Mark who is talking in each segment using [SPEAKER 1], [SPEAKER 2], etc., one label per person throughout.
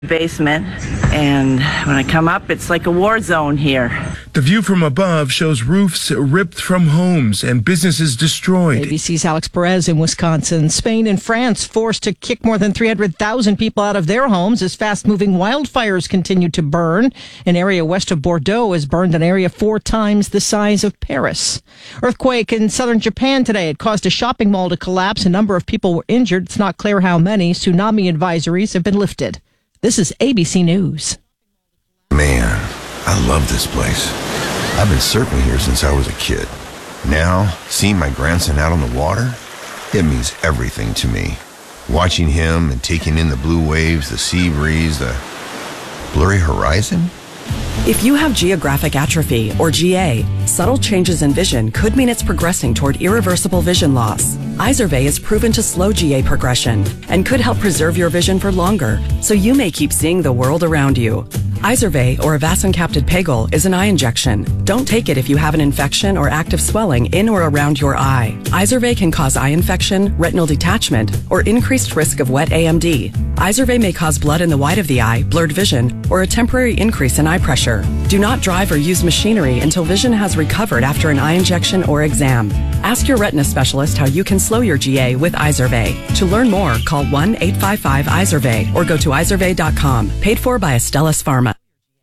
[SPEAKER 1] basement, and when I come up, it's like a war zone here.
[SPEAKER 2] The view from above shows roofs ripped from homes and businesses destroyed.
[SPEAKER 3] ABC's Alex Perez in Wisconsin. Spain and France forced to kick more than 300,000 people out of their homes as fast-moving wildfires continue to burn. An area west of Bordeaux has burned an area 4 times the size of Paris. Earthquake in southern Japan today. It caused a shopping mall to collapse. A number of people were injured. It's not clear how many. Tsunami advisories have been lifted. This is ABC News.
[SPEAKER 4] Man, I love this place. I've been surfing here since I was a kid. Now, seeing my grandson out on the water, it means everything to me. Watching him and taking in the blue waves, the sea breeze, the blurry horizon.
[SPEAKER 5] If you have geographic atrophy, or GA, subtle changes in vision could mean it's progressing toward irreversible vision loss. Izervay is proven to slow GA progression and could help preserve your vision for longer, so you may keep seeing the world around you. Izervay, or avacincaptad pegol, is an eye injection. Don't take it if you have an infection or active swelling in or around your eye. Izervay can cause eye infection, retinal detachment, or increased risk of wet AMD. Izervay may cause blood in the white of the eye, blurred vision, or a temporary increase in eye pressure. Do not drive or use machinery until vision has recovered after an eye injection or exam. Ask your retina specialist how you can slow your GA with Izervay. To learn more, call 1-855-IZERVAY or go to izervay.com. Paid for by Astellas Pharma.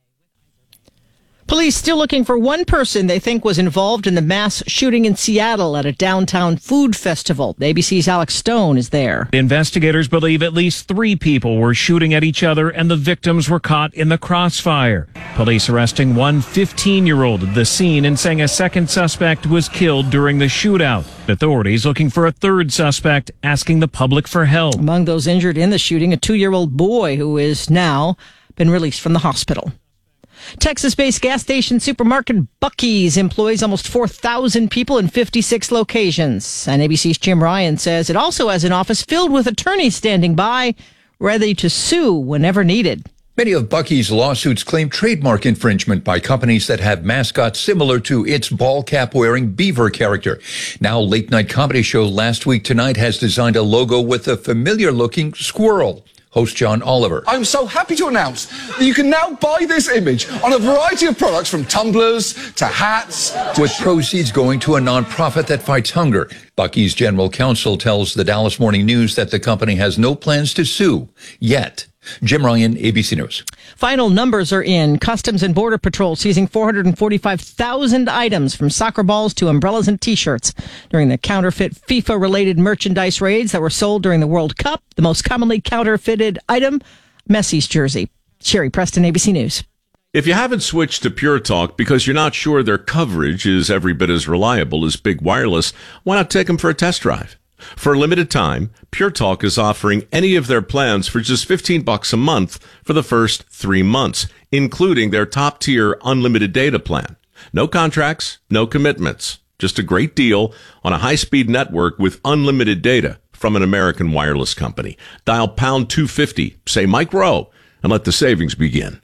[SPEAKER 3] Police still looking for one person they think was involved in the mass shooting in Seattle at a downtown food festival. ABC's Alex Stone is there.
[SPEAKER 6] Investigators believe at least 3 people were shooting at each other and the victims were caught in the crossfire. Police arresting one 15-year-old at the scene and saying a second suspect was killed during the shootout. Authorities looking for a third suspect, asking the public for help.
[SPEAKER 3] Among those injured in the shooting, a 2-year-old boy who is now been released from the hospital. Texas-based gas station supermarket Buc-ee's employs almost 4,000 people in 56 locations. And ABC's Jim Ryan says it also has an office filled with attorneys standing by, ready to sue whenever needed.
[SPEAKER 7] Many of Buc-ee's lawsuits claim trademark infringement by companies that have mascots similar to its ball cap-wearing beaver character. Now, late-night comedy show Last Week Tonight has designed a logo with a familiar-looking squirrel. Host John Oliver.
[SPEAKER 8] I'm so happy to announce that you can now buy this image on a variety of products from tumblers to hats.
[SPEAKER 7] With proceeds going to a nonprofit that fights hunger. Buc-ee's general counsel tells the Dallas Morning News that the company has no plans to sue yet. Jim Ryan, ABC News.
[SPEAKER 3] Final numbers are in. Customs and Border Patrol seizing 445,000 items from soccer balls to umbrellas and T-shirts during the counterfeit FIFA-related merchandise raids that were sold during the World Cup. The most commonly counterfeited item, Messi's jersey. Sherry Preston, ABC News.
[SPEAKER 9] If you haven't switched to Pure Talk because you're not sure their coverage is every bit as reliable as Big Wireless, why not take them for a test drive? For a limited time, Pure Talk is offering any of their plans for just $15 a month for the first 3 months, including their top-tier unlimited data plan. No contracts, no commitments. Just a great deal on a high-speed network with unlimited data from an American wireless company. Dial pound 250, say Mike Rowe, and let the savings begin.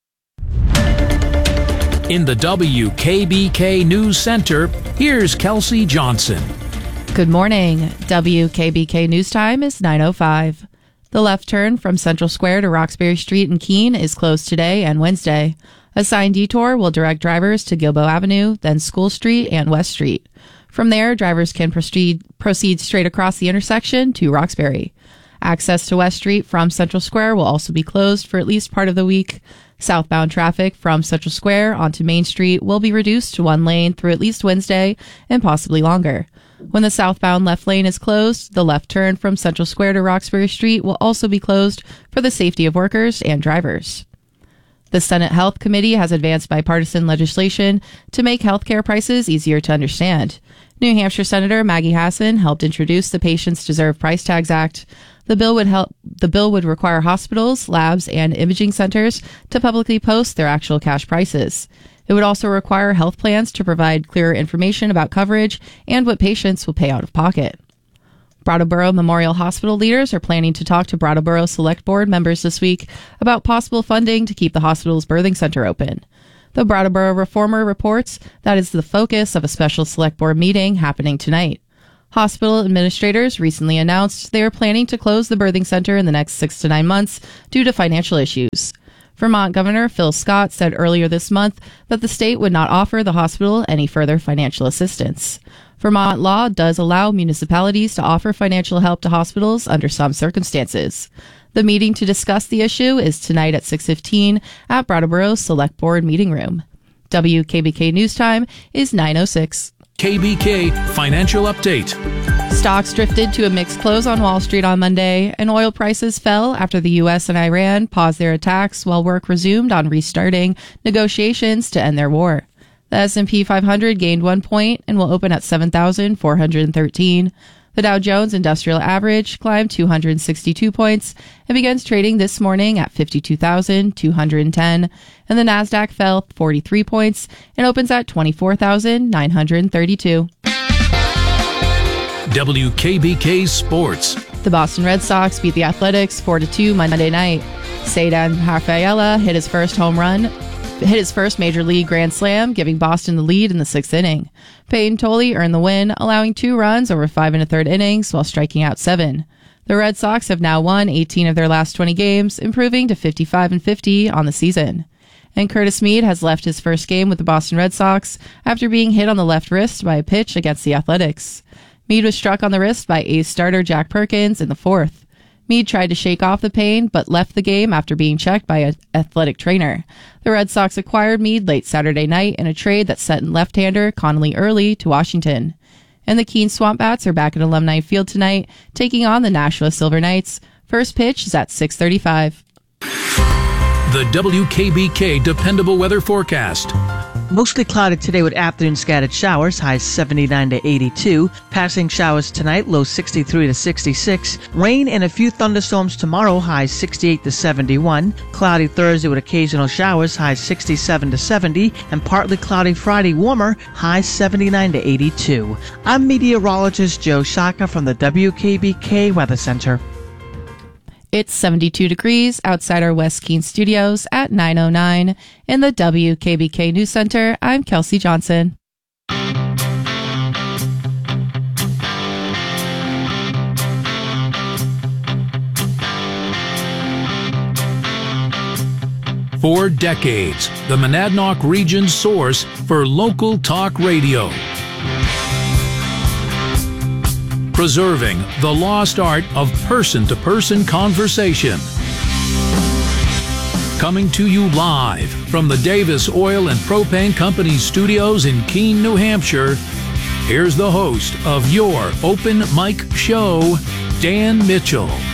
[SPEAKER 10] In the WKBK News Center, here's Kelsey Johnson.
[SPEAKER 11] Good morning. WKBK News Time is 9:05. The left turn from Central Square to Roxbury Street in Keene is closed today and Wednesday. A signed detour will direct drivers to Gilboa Avenue, then School Street and West Street. From there, drivers can proceed straight across the intersection to Roxbury. Access to West Street from Central Square will also be closed for at least part of the week. Southbound traffic from Central Square onto Main Street will be reduced to 1 lane through at least Wednesday and possibly longer. When the southbound left lane is closed, the left turn from Central Square to Roxbury Street will also be closed for the safety of workers and drivers. The Senate Health Committee has advanced bipartisan legislation to make healthcare prices easier to understand. New Hampshire Senator Maggie Hassan helped introduce the Patients Deserve Price Tags Act. The bill would require hospitals, labs, and imaging centers to publicly post their actual cash prices. It would also require health plans to provide clearer information about coverage and what patients will pay out of pocket. Brattleboro Memorial Hospital leaders are planning to talk to Brattleboro Select Board members this week about possible funding to keep the hospital's birthing center open. The Brattleboro Reformer reports that is the focus of a special Select Board meeting happening tonight. Hospital administrators recently announced they are planning to close the birthing center in the next 6 to 9 months due to financial issues. Vermont Governor Phil Scott said earlier this month that the state would not offer the hospital any further financial assistance. Vermont law does allow municipalities to offer financial help to hospitals under some circumstances. The meeting to discuss the issue is tonight at 6:15 at Brattleboro Select Board Meeting Room. WKBK News Time is 9:06.
[SPEAKER 10] KBK Financial Update.
[SPEAKER 11] Stocks drifted to a mixed close on Wall Street on Monday, and oil prices fell after the U.S. and Iran paused their attacks while work resumed on restarting negotiations to end their war. The S&P 500 gained 1 point and will open at 7,413. The Dow Jones Industrial Average climbed 262 points and begins trading this morning at 52,210. And the Nasdaq fell 43 points and opens at 24,932.
[SPEAKER 10] WKBK Sports.
[SPEAKER 11] The Boston Red Sox beat the Athletics 4-2 Monday night. Cedar Rafaela hit his first major league grand slam, giving Boston the lead in the 6th inning. Peyton Tolley earned the win, allowing 2 runs over 5 1/3 innings while striking out 7. The Red Sox have now won 18 of their last 20 games, improving to 55-50 on the season. And Curtis Mead has left his first game with the Boston Red Sox after being hit on the left wrist by a pitch against the Athletics. Mead was struck on the wrist by ace starter Jack Perkins in the 4th. Mead tried to shake off the pain, but left the game after being checked by an athletic trainer. The Red Sox acquired Mead late Saturday night in a trade that sent left-hander Connolly Early to Washington. And the Keene Swamp Bats are back at Alumni Field tonight, taking on the Nashua Silver Knights. First pitch is at 6:35.
[SPEAKER 10] The WKBK Dependable Weather Forecast.
[SPEAKER 12] Mostly cloudy today with afternoon scattered showers, highs 79 to 82. Passing showers tonight, low 63 to 66. Rain and a few thunderstorms tomorrow, highs 68 to 71. Cloudy Thursday with occasional showers, highs 67 to 70. And partly cloudy Friday, warmer, highs 79 to 82. I'm meteorologist Joe Shaka from the WKBK Weather Center.
[SPEAKER 11] It's 72 degrees outside our West Keene studios at 9:09. In the WKBK News Center, I'm Kelsey Johnson.
[SPEAKER 10] For decades, the Monadnock region's source for local talk radio. Preserving the lost art of person-to-person conversation. Coming to you live from the Davis Oil and Propane Company studios in Keene, New Hampshire, here's the host of your Open Mic Show, Dan Mitchell.